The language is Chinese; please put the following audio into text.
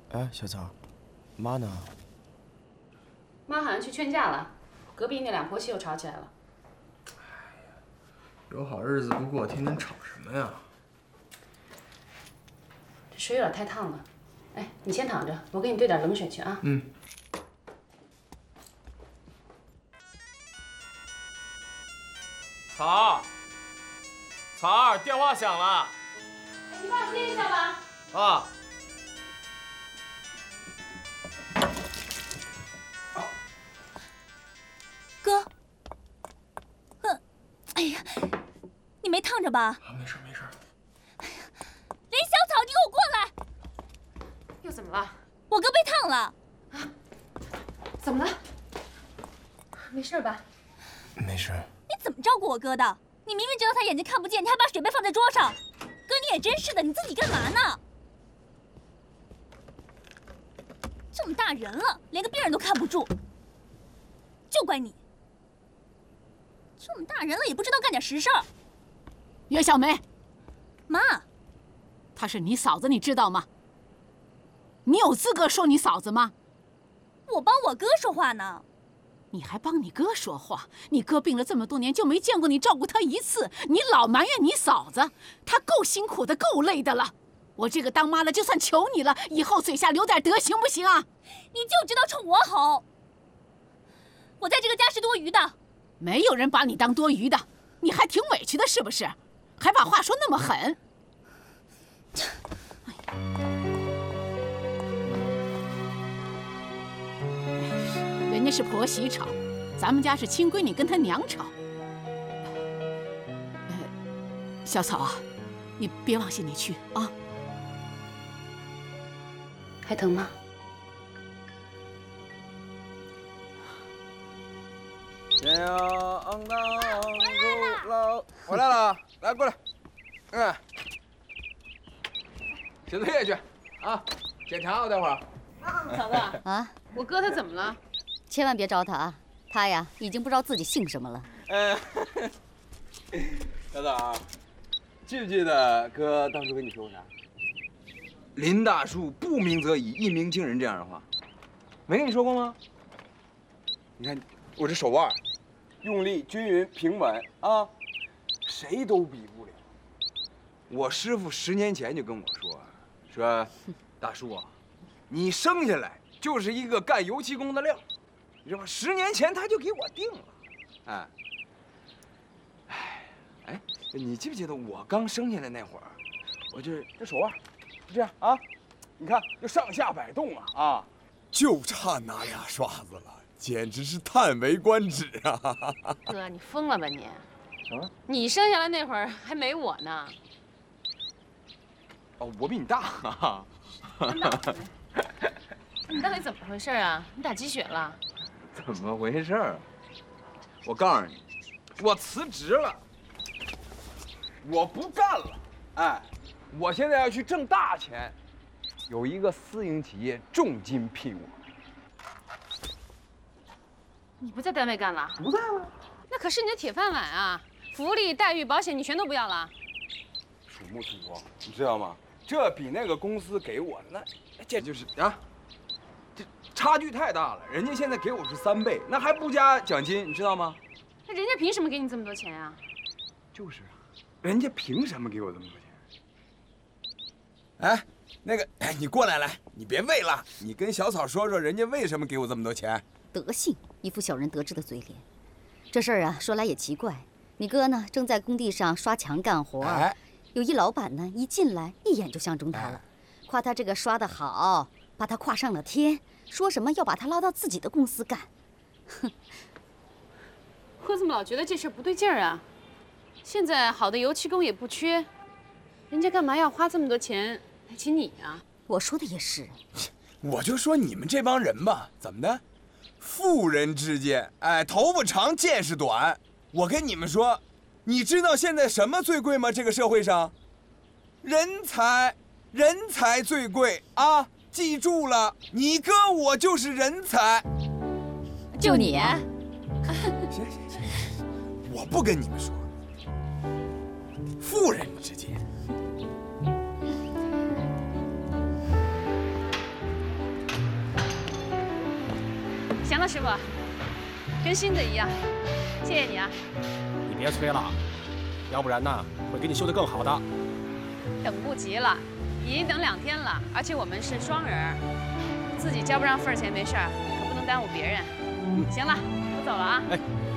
哎，小曹，妈呢？ 妈好像去劝架了，隔壁那两婆媳又吵起来了。 哎呀，有好日子不过，天天吵什么呀？ 这水有点太烫了，哎，你先躺着，我给你兑点冷水去啊。 嗯。 曹儿，电话响了。 哎，你帮我接一下吧。 啊。 哥，哎呀，你没烫着吧？ 没事没事。 哎呀，林小草，你给我过来！ 又怎么了？ 我哥被烫了。 啊？怎么了？没事吧？ 没事。 你怎么照顾我哥的？你明明知道他眼睛看不见，你还把水杯放在桌上。哥，你也真是的，你自己干嘛呢？这么大人了，连个病人都看不住，就怪你。这么大人了也不知道干点实事儿。 岳小梅， 妈， 她是你嫂子，你知道吗？你有资格说你嫂子吗？ 我帮我哥说话呢。 你还帮你哥说话？你哥病了这么多年，就没见过你照顾他一次，你老埋怨你嫂子，他够辛苦的，够累的了。我这个当妈的，就算求你了，以后嘴下留点德行不行啊？ 你就知道冲我吼！我在这个家是多余的。 没有人把你当多余的，你还挺委屈的，是不是？还把话说那么狠。人家是婆媳吵，咱们家是亲闺女跟她娘吵。小草啊，你别往心里去啊。 还疼吗？ 天要当路老，回来了，来过来，写作业去啊，检查啊，待会儿。 嫂子啊， 我哥他怎么了？ 千万别招他啊！他呀，已经不知道自己姓什么了。 小枣，记不记得哥当初跟你说过啥？林大树不鸣则已，一鸣惊人这样的话，没跟你说过吗？你看我这手腕，用力均匀平稳啊，谁都比不了。我师傅10年前就跟我说，大树啊，你生下来就是一个干油漆工的料，你知道吗？10年前他就给我定了，哎，你记不记得我刚生下来那会儿，我这手腕就这样啊，你看就上下摆动啊， 就差拿俩刷子了，简直是叹为观止啊！ 哥，你疯了吧你？ 什么？ 你生下来那会儿还没我呢。 哦，我比你大啊！ 你到底怎么回事啊？你打鸡血了？ 怎么回事？我告诉你，我辞职了，我不干了。哎，我现在要去挣大钱，有一个私营企业重金聘我。 你不在单位干了？ 不在了。 那可是你的铁饭碗啊！福利、待遇、保险你全都不要了？ 鼠目寸光，你知道吗？这比那个公司给我的那简直就是啊，这差距太大了。人家现在给我是3倍，那还不加奖金，你知道吗？ 那人家凭什么给你这么多钱啊？ 就是啊，人家凭什么给我这么多钱？ 哎，那个，你过来，你别喂了，你跟小草说说，人家为什么给我这么多钱？ 德性，一副小人得志的嘴脸。这事儿啊，说来也奇怪，你哥呢正在工地上刷墙干活，有一老板呢一进来一眼就相中他了，夸他这个刷得好，把他夸上了天，说什么要把他拉到自己的公司干。哼， 我怎么老觉得这事不对劲儿啊？现在好的油漆工也不缺，人家干嘛要花这么多钱来请你啊？ 我说的也是， 我就说你们这帮人吧，怎么的？妇人之见，哎，头发长见识短。我跟你们说，你知道现在什么最贵吗？这个社会上，人才最贵啊！记住了，你哥我就是人才。 就你啊？ 行，我不跟你们说，妇人之见。 了，师傅，跟新的一样，谢谢你啊。 你别催了，要不然呢会给你修得更好的。 等不及了，已经等2天了，而且我们是双人，自己交不上份儿钱没事儿，可不能耽误别人。行了，我走了啊。 哎。